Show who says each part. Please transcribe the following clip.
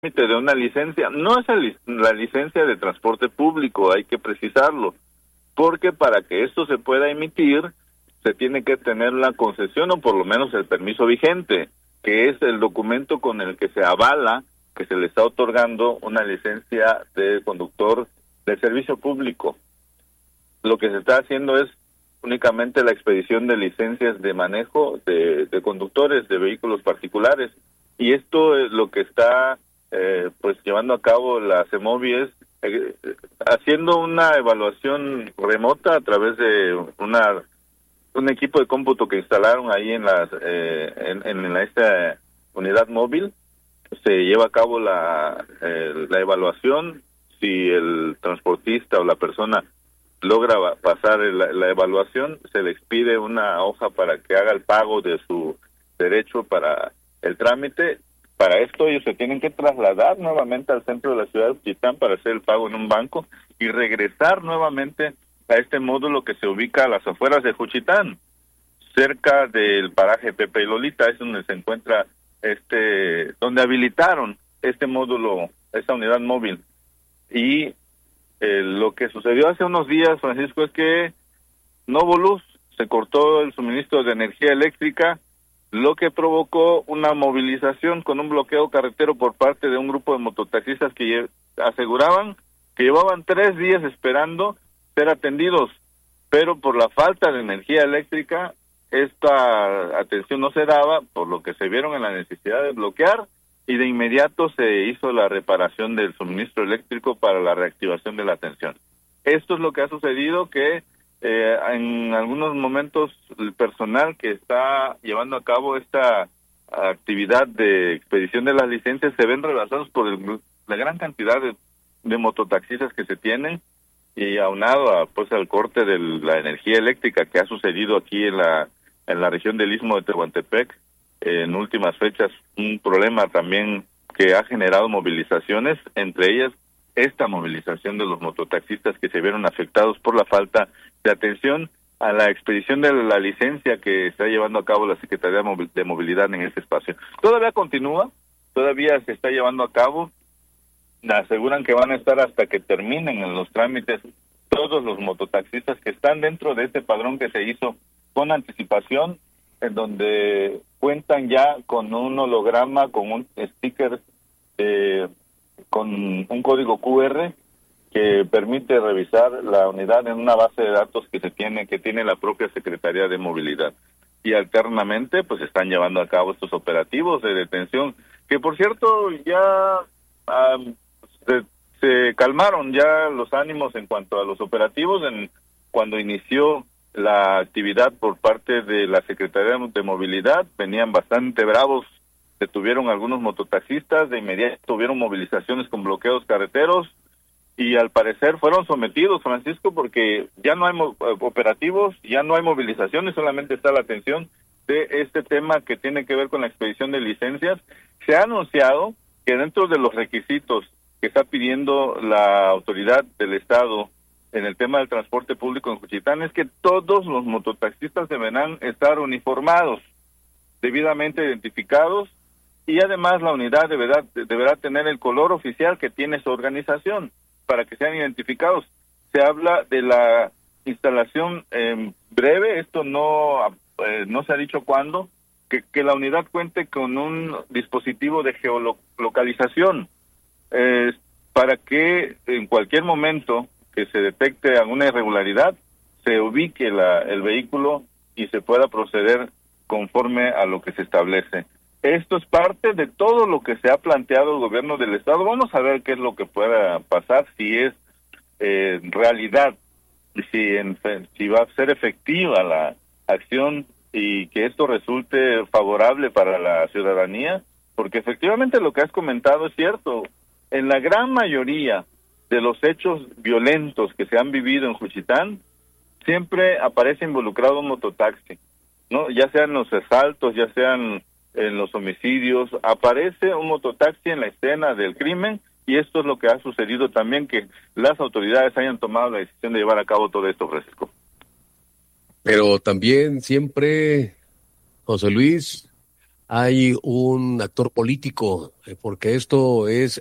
Speaker 1: de una licencia, no es la licencia de transporte público, hay que precisarlo, porque para que esto se pueda emitir, se tiene que tener la concesión o por lo menos el permiso vigente, que es el documento con el que se avala que se le está otorgando una licencia de conductor de servicio público. Lo que se está haciendo es únicamente la expedición de licencias de manejo de conductores de vehículos particulares, y esto es lo que está pues llevando a cabo la CEMOVI, es haciendo una evaluación remota a través de un equipo de cómputo que instalaron ahí en esta unidad móvil. Se lleva a cabo la evaluación. Si el transportista o la persona logra pasar la evaluación, se le expide una hoja para que haga el pago de su derecho para el trámite. Para esto ellos se tienen que trasladar nuevamente al centro de la ciudad de Juchitán para hacer el pago en un banco y regresar nuevamente a este módulo que se ubica a las afueras de Juchitán, cerca del paraje Pepe y Lolita. Es donde se encuentra donde habilitaron este módulo, esta unidad móvil. Y lo que sucedió hace unos días, Francisco, es que no hubo luz, se cortó el suministro de energía eléctrica, lo que provocó una movilización con un bloqueo carretero por parte de un grupo de mototaxistas que aseguraban que llevaban 3 días esperando ser atendidos, pero por la falta de energía eléctrica esta atención no se daba, por lo que se vieron en la necesidad de bloquear, y de inmediato se hizo la reparación del suministro eléctrico para la reactivación de la atención. Esto es lo que ha sucedido, que en algunos momentos el personal que está llevando a cabo esta actividad de expedición de las licencias se ven rebasados por la gran cantidad de mototaxistas que se tienen, y aunado al corte de la energía eléctrica que ha sucedido aquí en la región del Istmo de Tehuantepec en últimas fechas, un problema también que ha generado movilizaciones, entre ellas esta movilización de los mototaxistas que se vieron afectados por la falta de atención a la expedición de la licencia que está llevando a cabo la Secretaría de Movilidad en este espacio. Todavía continúa, todavía se está llevando a cabo, aseguran que van a estar hasta que terminen en los trámites todos los mototaxistas que están dentro de este padrón que se hizo con anticipación, en donde cuentan ya con un holograma, con un sticker, con un código QR que permite revisar la unidad en una base de datos que tiene la propia Secretaría de Movilidad. Y alternamente pues están llevando a cabo estos operativos de detención, que por cierto ya se calmaron ya los ánimos en cuanto a los operativos. Cuando inició la actividad por parte de la Secretaría de Movilidad, venían bastante bravos, detuvieron algunos mototaxistas, de inmediato tuvieron movilizaciones con bloqueos carreteros, y al parecer fueron sometidos, Francisco, porque ya no hay operativos, ya no hay movilizaciones, solamente está la atención de este tema que tiene que ver con la expedición de licencias. Se ha anunciado que dentro de los requisitos que está pidiendo la autoridad del Estado en el tema del transporte público en Juchitán es que todos los mototaxistas deberán estar uniformados, debidamente identificados, y además la unidad deberá tener el color oficial que tiene su organización para que sean identificados. Se habla de la instalación breve, esto no se ha dicho cuándo, que la unidad cuente con un dispositivo de geolocalización, para que en cualquier momento que se detecte alguna irregularidad, se ubique el vehículo y se pueda proceder conforme a lo que se establece. Esto es parte de todo lo que se ha planteado el gobierno del Estado. Vamos a ver qué es lo que pueda pasar, si es realidad, si va a ser efectiva la acción y que esto resulte favorable para la ciudadanía, porque efectivamente lo que has comentado es cierto. En la gran mayoría de los hechos violentos que se han vivido en Juchitán, siempre aparece involucrado un mototaxi, ¿no? Ya sean los asaltos, ya sean en los homicidios, aparece un mototaxi en la escena del crimen, y esto es lo que ha sucedido también, que las autoridades hayan tomado la decisión de llevar a cabo todo esto, Francisco.
Speaker 2: Pero también siempre, José Luis, hay un actor político, porque esto es